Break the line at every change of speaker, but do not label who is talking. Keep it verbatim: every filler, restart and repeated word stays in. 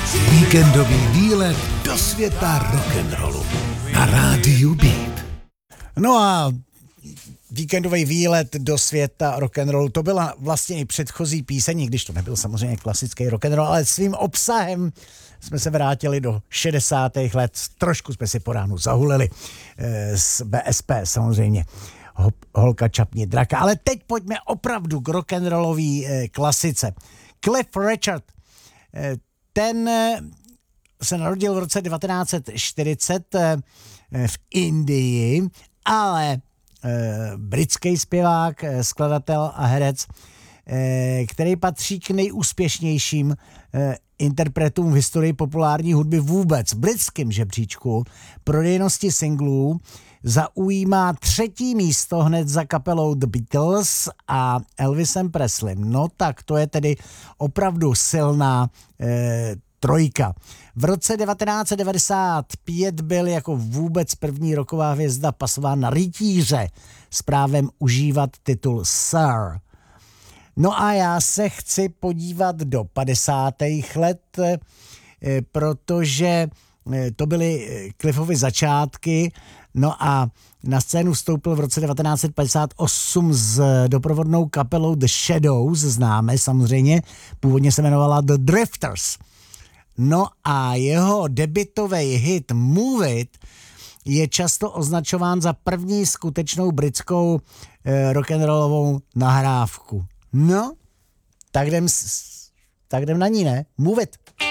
Víkendový výlet do světa rock'n'rollu na rádiu Beat.
No a víkendový výlet do světa rock'n'rollu, to byla vlastně i předchozí píseň, když to nebyl samozřejmě klasický rock'n'roll, ale svým obsahem jsme se vrátili do šedesátých let, trošku jsme si po ránu zahulili z B S P samozřejmě. Holka čapní draka, ale teď pojďme opravdu k rock'n'rollový klasice. Cliff Richard, ten se narodil v roce devatenáct set čtyřicet v Indii, ale britský zpěvák, skladatel a herec, který patří k nejúspěšnějším interpretům v historii populární hudby vůbec. V britském žebříčku prodejnosti singlů zaujímá třetí místo hned za kapelou The Beatles a Elvisem Presleym. No tak to je tedy opravdu silná eh, trojka. V roce devatenáct set devadesát pět byl jako vůbec první rocková hvězda pasován na rytíře s právem užívat titul Sir. No a já se chci podívat do padesátých let, eh, protože to byly Cliffovy začátky, no a na scénu vstoupil v roce devatenáct set padesát osm s doprovodnou kapelou The Shadows, známe samozřejmě, původně se jmenovala The Drifters. No a jeho debutový hit Move It je často označován za první skutečnou britskou eh, rock'n'rollovou nahrávku. No, tak jdem, tak jdem na ní, ne? Move It.